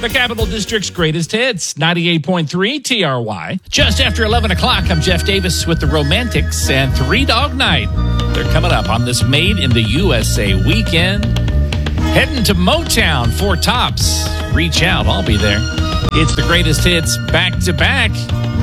The Capital District's greatest hits, 98.3 TRY. Just after 11 o'clock, I'm Jeff Davis with the Romantics and Three Dog Night. They're coming up on this Made in the USA weekend. Heading to Motown for Tops. Reach out, I'll be there. It's the greatest hits back to back.